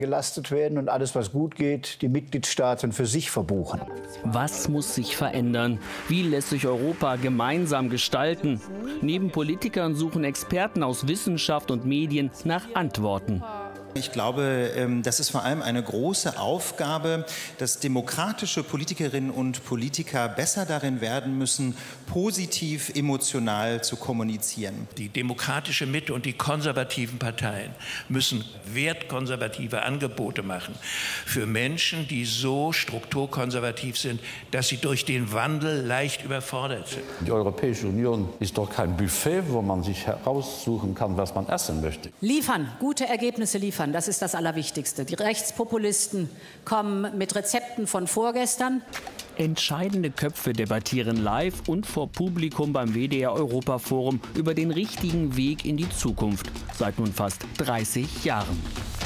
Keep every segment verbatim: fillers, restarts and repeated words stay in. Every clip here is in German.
gelastet werden und alles, was gut geht, die Mitgliedstaaten für sich verbuchen. Was muss sich verändern? Wie lässt sich Europa gemeinsam gestalten? Neben Politikern suchen Experten aus Wissenschaft und Medien nach Antworten. Ich glaube, das ist vor allem eine große Aufgabe, dass demokratische Politikerinnen und Politiker besser darin werden müssen, positiv emotional zu kommunizieren. Die demokratische Mitte und die konservativen Parteien müssen wertkonservative Angebote machen für Menschen, die so strukturkonservativ sind, dass sie durch den Wandel leicht überfordert sind. Die Europäische Union ist doch kein Buffet, wo man sich heraussuchen kann, was man essen möchte. Liefern, gute Ergebnisse liefern. Das ist das Allerwichtigste. Die Rechtspopulisten kommen mit Rezepten von vorgestern. Entscheidende Köpfe debattieren live und vor Publikum beim W D R Europaforum über den richtigen Weg in die Zukunft. Seit nun fast dreißig Jahren.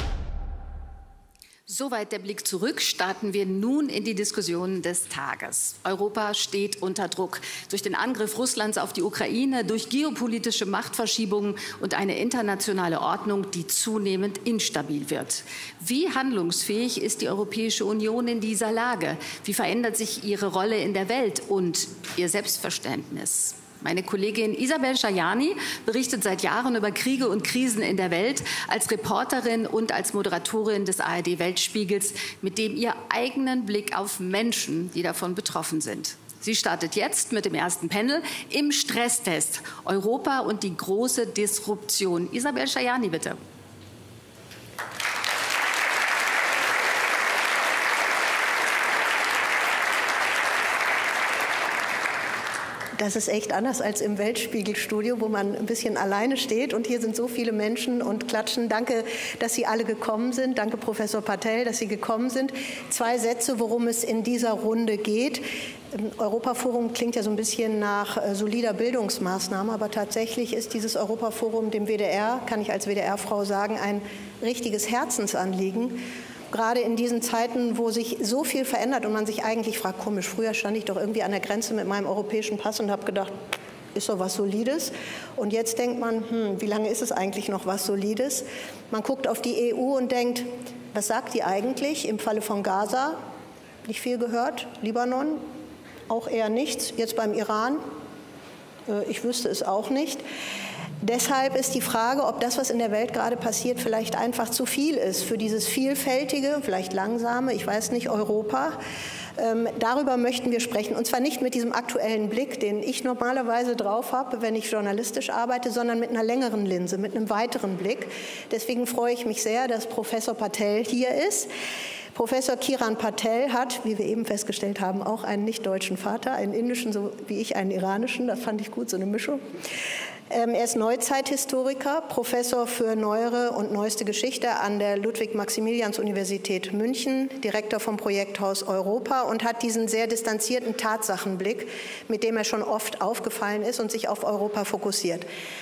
Soweit der Blick zurück. Starten wir nun in die Diskussion des Tages. Europa steht unter Druck durch den Angriff Russlands auf die Ukraine, durch geopolitische Machtverschiebungen und eine internationale Ordnung, die zunehmend instabil wird. Wie handlungsfähig ist die Europäische Union in dieser Lage? Wie verändert sich ihre Rolle in der Welt und ihr Selbstverständnis? Meine Kollegin Isabel Schajani berichtet seit Jahren über Kriege und Krisen in der Welt als Reporterin und als Moderatorin des A R D-Weltspiegels mit dem ihr eigenen Blick auf Menschen, die davon betroffen sind. Sie startet jetzt mit dem ersten Panel im Stresstest Europa und die große Disruption. Isabel Schajani, bitte. Das ist echt anders als im Weltspiegelstudio, wo man ein bisschen alleine steht. Und hier sind so viele Menschen und klatschen. Danke, dass Sie alle gekommen sind. Danke, Professor Patel, dass Sie gekommen sind. Zwei Sätze, worum es in dieser Runde geht. Europaforum klingt ja so ein bisschen nach äh, solider Bildungsmaßnahme, aber tatsächlich ist dieses Europaforum dem W D R, kann ich als W D R-Frau sagen, ein richtiges Herzensanliegen. Gerade in diesen Zeiten, wo sich so viel verändert und man sich eigentlich fragt, komisch, früher stand ich doch irgendwie an der Grenze mit meinem europäischen Pass und habe gedacht, ist doch was Solides. Und jetzt denkt man, hm, wie lange ist es eigentlich noch was Solides? Man guckt auf die E U und denkt, was sagt die eigentlich im Falle von Gaza? Nicht viel gehört. Libanon? Auch eher nichts. Jetzt beim Iran? Äh, ich wüsste es auch nicht. Deshalb ist die Frage, ob das, was in der Welt gerade passiert, vielleicht einfach zu viel ist für dieses vielfältige, vielleicht langsame, ich weiß nicht, Europa. Ähm, darüber möchten wir sprechen. Und zwar nicht mit diesem aktuellen Blick, den ich normalerweise drauf habe, wenn ich journalistisch arbeite, sondern mit einer längeren Linse, mit einem weiteren Blick. Deswegen freue ich mich sehr, dass Professor Patel hier ist. Professor Kiran Patel hat, wie wir eben festgestellt haben, auch einen nicht-deutschen Vater, einen indischen, so wie ich einen iranischen. Das fand ich gut, so eine Mischung. Er ist Neuzeithistoriker, Professor für neuere und neueste Geschichte an der Ludwig-Maximilians-Universität München, Direktor vom Projekthaus Europa und hat diesen sehr distanzierten Tatsachenblick, mit dem er schon oft aufgefallen ist und sich auf Europa fokussiert.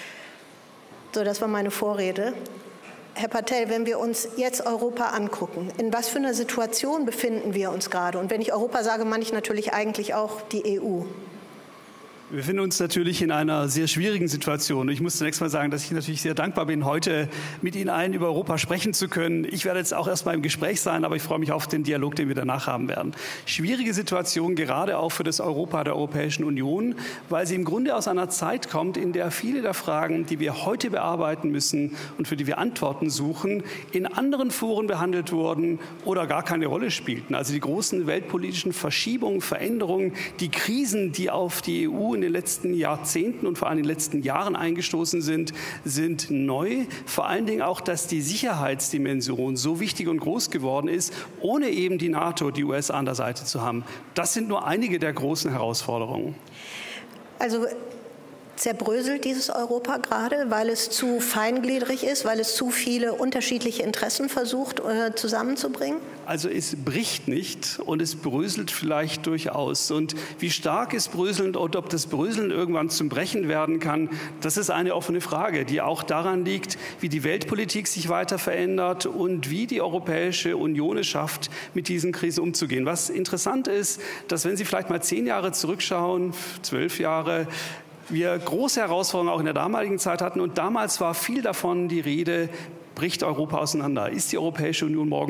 So, das war meine Vorrede. Herr Patel, wenn wir uns jetzt Europa angucken, in was für einer Situation befinden wir uns gerade? Und wenn ich Europa sage, meine ich natürlich eigentlich auch die E U. Wir befinden uns natürlich in einer sehr schwierigen Situation. Ich muss zunächst mal sagen, dass ich natürlich sehr dankbar bin, heute mit Ihnen allen über Europa sprechen zu können. Ich werde jetzt auch erst mal im Gespräch sein, aber ich freue mich auf den Dialog, den wir danach haben werden. Schwierige Situation, gerade auch für das Europa der Europäischen Union, weil sie im Grunde aus einer Zeit kommt, in der viele der Fragen, die wir heute bearbeiten müssen und für die wir Antworten suchen, in anderen Foren behandelt wurden oder gar keine Rolle spielten. Also die großen weltpolitischen Verschiebungen, Veränderungen, die Krisen, die auf die E U in den letzten Jahrzehnten und vor allem in den letzten Jahren eingestoßen sind, sind neu. Vor allen Dingen auch, dass die Sicherheitsdimension so wichtig und groß geworden ist, ohne eben die NATO, die U S A an der Seite zu haben. Das sind nur einige der großen Herausforderungen. Also zerbröselt dieses Europa gerade, weil es zu feingliedrig ist, weil es zu viele unterschiedliche Interessen versucht äh, zusammenzubringen? Also es bricht nicht und es bröselt vielleicht durchaus. Und wie stark es bröselt und ob das Bröseln irgendwann zum Brechen werden kann, das ist eine offene Frage, die auch daran liegt, wie die Weltpolitik sich weiter verändert und wie die Europäische Union es schafft, mit diesen Krisen umzugehen. Was interessant ist, dass wenn Sie vielleicht mal zehn Jahre zurückschauen, zwölf Jahre, wir große Herausforderungen auch in der damaligen Zeit hatten und damals war viel davon die Rede, bricht Europa auseinander? Ist die Europäische Union morgen